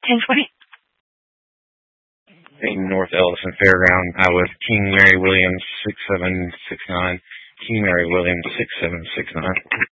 1020. North Ellison Fairground, Iowa, King Mary Williams 6769. King Mary Williams 6769.